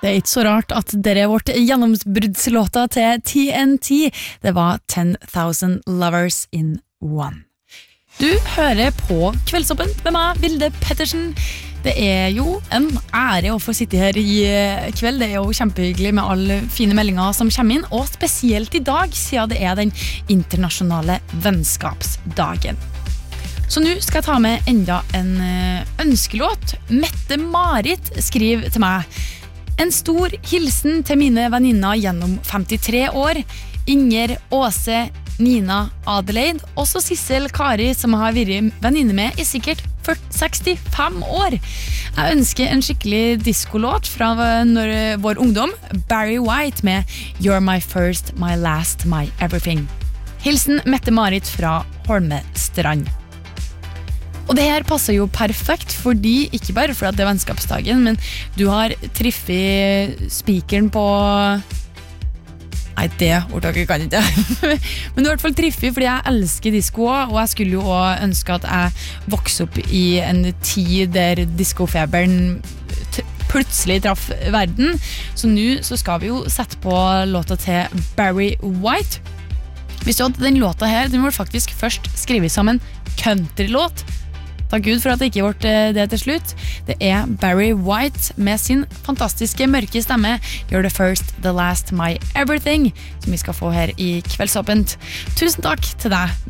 Det ikke så rart at dere vårt gjennombruddslåta til TNT. Det var 10,000 Lovers in One. Du hører på Kveldsåpen med meg, Vilde Pettersen. Det jo en ære å få sitte her i kveld. Det jo kjempehyggelig med alle fine meldinger som kommer inn, og spesielt i dag, siden det den internasjonale vennskapsdagen. Så nå skal jeg ta med enda en ønskelåt. Mette-Marit skriver til meg: En stor hilsen til mine venninner gjennom 53 år. Inger, Åse, Nina, Adelaide, også Sissel Kari, som har vært venninne med i sikkert 65 år. Jeg ønsker en skikkelig diskolåt fra vår ungdom, Barry White med You're my first, my last, my everything. Hilsen Mette-Marit fra Holmestrand. Og det her passer jo perfekt, fordi, ikke bare for at det vennskapsdagen, men du har triffet spikeren på... Nei, det ordtaket kan ikke. Men du har i hvert fall triffet, fordi jeg elsker disco, og jeg skulle jo også ønske at jeg vokste opp i en tid der discofeberen plutselig traff verden. Så nå så skal vi jo sette på låta til Barry White. Hvis du hadde den låta her, den var faktisk først skrevet som en countrylåt. Takk Gud for at det ikke ble det til slutt. Det Barry White med sin fantastiske mørke stemme, You're the first, the last, my everything, som vi skal få her i Kveldsåpent. Tusen takk til deg